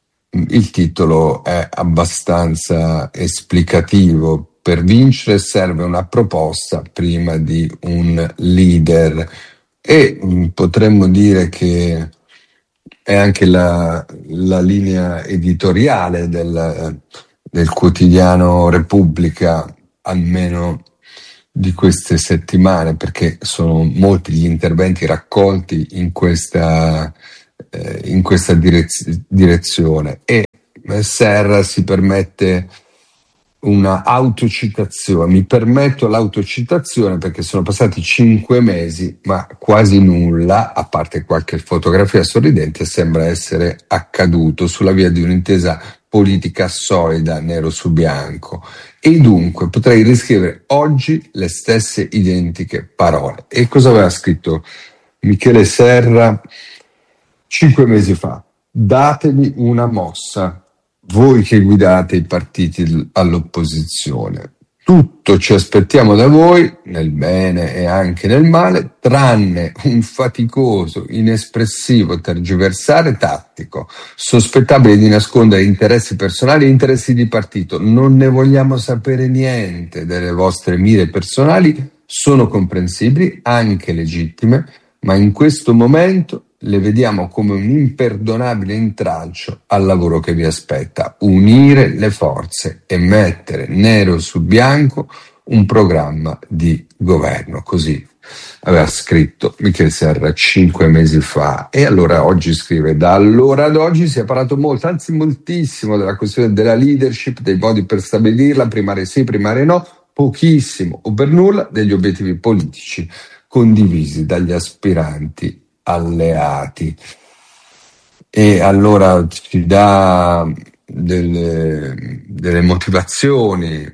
il titolo è abbastanza esplicativo. Per vincere serve una proposta prima di un leader, e mh, potremmo dire che è anche la, la linea editoriale del, del quotidiano Repubblica, almeno di queste settimane, perché sono molti gli interventi raccolti in questa, eh, in questa direz- direzione. E Serra si permette una autocitazione. Mi permetto l'autocitazione perché sono passati cinque mesi, ma quasi nulla, a parte qualche fotografia sorridente, sembra essere accaduto sulla via di un'intesa politica solida, nero su bianco. E dunque potrei riscrivere oggi le stesse identiche parole. E cosa aveva scritto Michele Serra cinque mesi fa? Datevi una mossa, voi che guidate i partiti all'opposizione. Tutto ci aspettiamo da voi, nel bene e anche nel male, tranne un faticoso, inespressivo tergiversare tattico, sospettabile di nascondere interessi personali e interessi di partito. Non ne vogliamo sapere niente delle vostre mire personali, sono comprensibili, anche legittime, ma in questo momento le vediamo come un imperdonabile intralcio al lavoro che vi aspetta: unire le forze e mettere nero su bianco un programma di governo. Così aveva scritto Michele Serra cinque mesi fa. E allora oggi scrive: da allora ad oggi si è parlato molto, anzi moltissimo, della questione della leadership, dei modi per stabilirla, primarie sì, primarie no, pochissimo o per nulla degli obiettivi politici condivisi dagli aspiranti alleati. E allora ci dà delle, delle motivazioni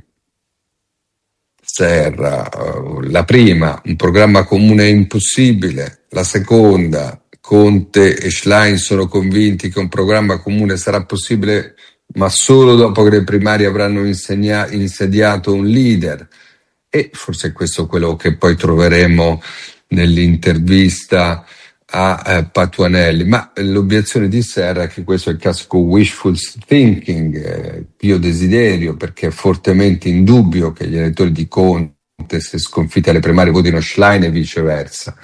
Serra. La prima, un programma comune è impossibile. La seconda, Conte e Schlein sono convinti che un programma comune sarà possibile, ma solo dopo che le primarie avranno insegna- insediato un leader. E forse questo è quello che poi troveremo nell'intervista a eh, Patuanelli, ma l'obiezione di Serra è che questo è il classico wishful thinking, eh, pio desiderio, perché è fortemente indubbio che gli elettori di Conte, se sconfitti alle primarie, votino Schlein e viceversa.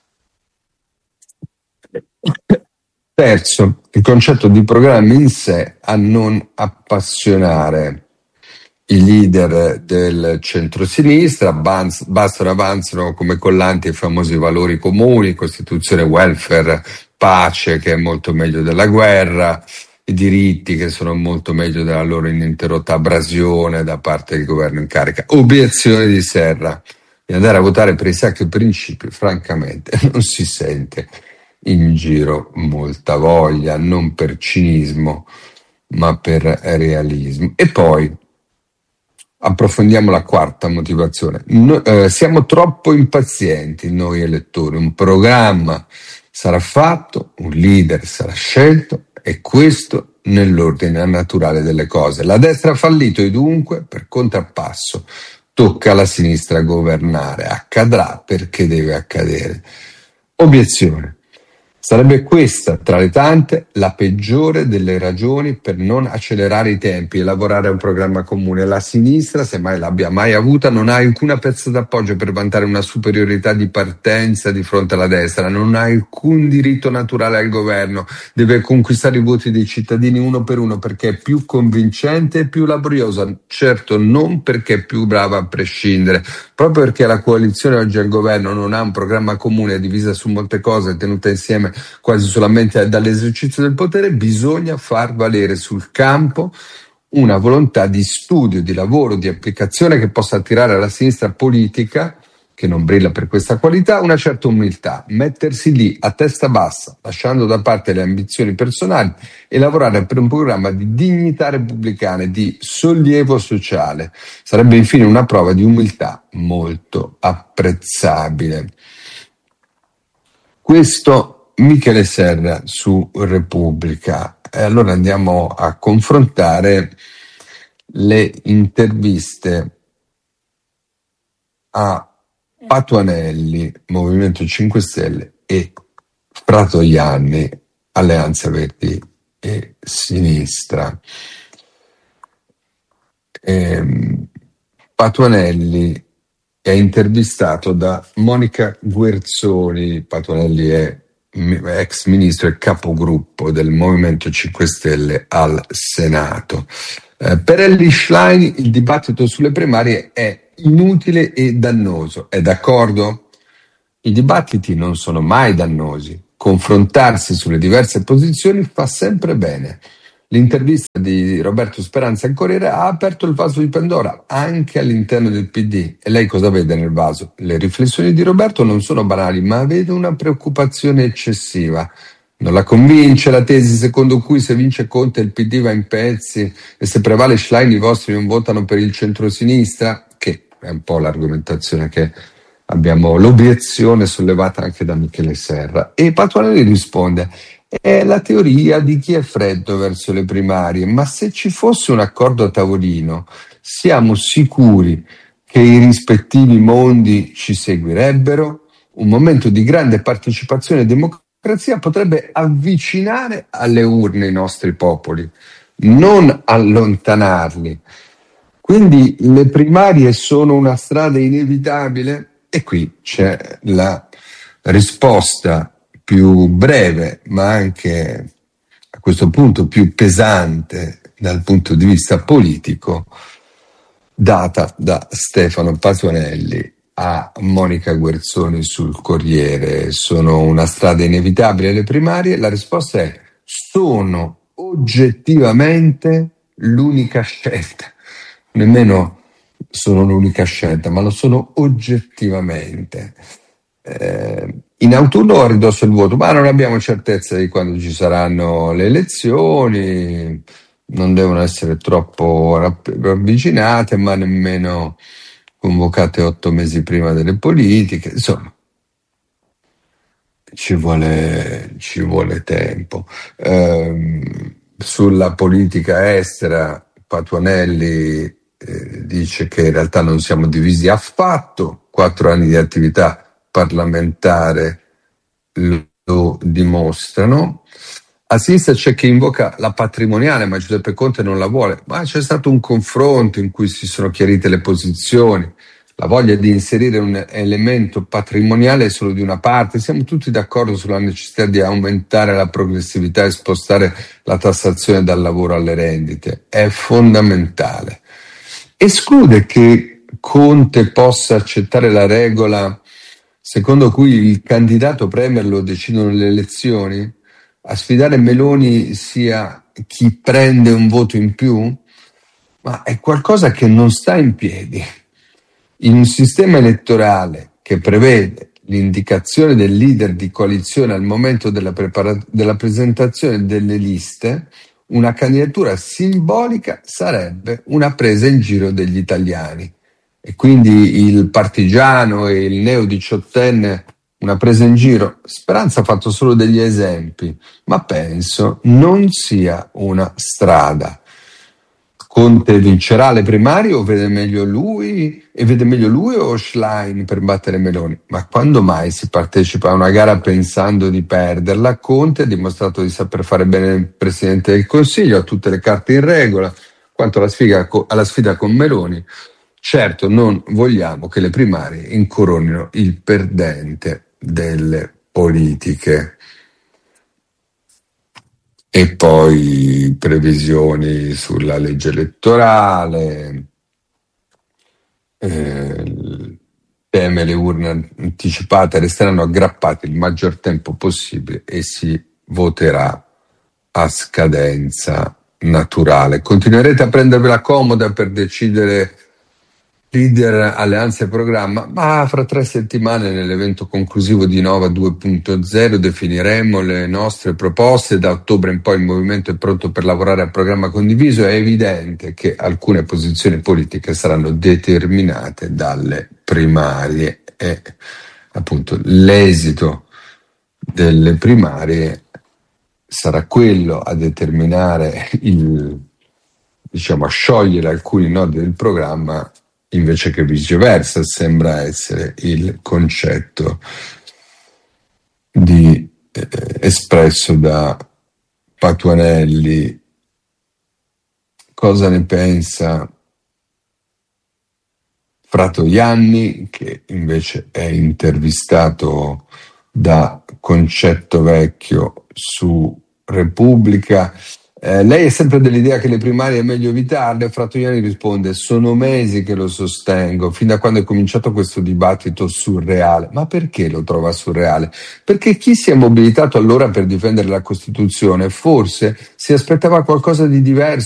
Terzo, il concetto di programma in sé a non appassionare i leader del centrosinistra. Bastano, avanzano come collanti i famosi valori comuni, Costituzione, welfare, pace, che è molto meglio della guerra, i diritti, che sono molto meglio della loro ininterrotta abrasione da parte del governo in carica. Obiezione di Serra: di andare a votare per i sacri principi, francamente non si sente in giro molta voglia, non per cinismo ma per realismo. E poi approfondiamo la quarta motivazione. No, eh, siamo troppo impazienti noi elettori. Un programma sarà fatto, un leader sarà scelto, e questo nell'ordine naturale delle cose. La destra ha fallito e dunque, per contrappasso, tocca alla sinistra governare. Accadrà perché deve accadere. Obiezione: sarebbe questa, tra le tante, la peggiore delle ragioni per non accelerare i tempi e lavorare a un programma comune. La sinistra, se mai l'abbia mai avuta, non ha alcuna pezza d'appoggio per vantare una superiorità di partenza di fronte alla destra, non ha alcun diritto naturale al governo, deve conquistare i voti dei cittadini uno per uno perché è più convincente e più laboriosa, certo non perché è più brava a prescindere. Proprio perché la coalizione oggi al governo non ha un programma comune, divisa su molte cose, tenuta insieme quasi solamente dall'esercizio del potere, bisogna far valere sul campo una volontà di studio, di lavoro, di applicazione che possa attirare alla sinistra politica, che non brilla per questa qualità, una certa umiltà, mettersi lì a testa bassa, lasciando da parte le ambizioni personali, e lavorare per un programma di dignità repubblicana e di sollievo sociale. Sarebbe infine una prova di umiltà molto apprezzabile. Questo Michele Serra su Repubblica. E allora andiamo a confrontare le interviste a Patuanelli, Movimento cinque Stelle, e Fratoianni, Alleanza Verdi e sinistra. Ehm, Patuanelli è intervistato da Monica Guerzoni. Patuanelli è ex ministro e capogruppo del Movimento cinque Stelle al Senato. Eh, per Elly Schlein il dibattito sulle primarie è inutile e dannoso. È d'accordo? I dibattiti non sono mai dannosi. Confrontarsi sulle diverse posizioni fa sempre bene. L'intervista di Roberto Speranza in Corriere ha aperto il vaso di Pandora anche all'interno del P D. E lei cosa vede nel vaso? Le riflessioni di Roberto non sono banali, ma vede una preoccupazione eccessiva. Non la convince la tesi secondo cui se vince Conte il P D va in pezzi e se prevale Schlein i vostri non votano per il centrosinistra, che è un po' l'argomentazione che abbiamo, l'obiezione sollevata anche da Michele Serra. E Patuanelli risponde: è la teoria di chi è freddo verso le primarie, ma se ci fosse un accordo a tavolino, siamo sicuri che i rispettivi mondi ci seguirebbero? Un momento di grande partecipazione e democrazia potrebbe avvicinare alle urne i nostri popoli, non allontanarli. Quindi le primarie sono una strada inevitabile? E qui c'è la risposta più breve, ma anche a questo punto più pesante dal punto di vista politico, data da Stefano Patuanelli a Monica Guerzoni sul Corriere. Sono una strada inevitabile le primarie? La risposta è: sono oggettivamente l'unica scelta. Nemmeno sono l'unica scelta, ma lo sono oggettivamente. Eh, in autunno a ridosso il voto, ma non abbiamo certezza di quando ci saranno le elezioni, non devono essere troppo ravvicinate, ma nemmeno convocate otto mesi prima delle politiche. Insomma, ci vuole, ci vuole tempo. Eh, sulla politica estera, Patuanelli eh, dice che in realtà non siamo divisi affatto, quattro anni di attività parlamentare lo dimostrano. A sinistra c'è chi invoca la patrimoniale, ma Giuseppe Conte non la vuole. Ma c'è stato un confronto in cui si sono chiarite le posizioni. La voglia di inserire un elemento patrimoniale è solo di una parte. Siamo tutti d'accordo sulla necessità di aumentare la progressività e spostare la tassazione dal lavoro alle rendite. È fondamentale. Esclude che Conte possa accettare la regola secondo cui il candidato premier lo decidono le elezioni? A sfidare Meloni sia chi prende un voto in più? Ma è qualcosa che non sta in piedi. In un sistema elettorale che prevede l'indicazione del leader di coalizione al momento della, prepara- della presentazione delle liste, una candidatura simbolica sarebbe una presa in giro degli italiani. E quindi il partigiano e il neodiciottenne una presa in giro. Speranza ha fatto solo degli esempi, ma penso non sia una strada. Conte vincerà le primarie o vede meglio lui e vede meglio lui o Schlein per battere Meloni? Ma quando mai si partecipa a una gara pensando di perderla? Conte ha dimostrato di saper fare bene il Presidente del Consiglio, ha tutte le carte in regola. Quanto alla sfida, alla sfida con Meloni, certo non vogliamo che le primarie incoronino il perdente delle politiche. E poi previsioni sulla legge elettorale, eh, teme le urne anticipate resteranno aggrappate il maggior tempo possibile e si voterà a scadenza naturale. Continuerete a prendervela comoda per decidere leader, alleanza e programma, ma fra tre settimane nell'evento conclusivo di Nova due punto zero definiremo le nostre proposte. Da ottobre in poi il movimento è pronto per lavorare a programma condiviso. È evidente che alcune posizioni politiche saranno determinate dalle primarie e appunto l'esito delle primarie sarà quello a determinare il, diciamo, a sciogliere alcuni nodi del programma, invece che viceversa. Sembra essere il concetto di, eh, espresso da Patuanelli cosa ne pensa Fratoianni, che invece è intervistato da Concetto Vecchio su Repubblica. Eh, lei è sempre dell'idea che le primarie è meglio evitarle. Fratoianni risponde: sono mesi che lo sostengo, fin da quando è cominciato questo dibattito surreale. Ma perché lo trova surreale? Perché chi si è mobilitato allora per difendere la Costituzione forse si aspettava qualcosa di diverso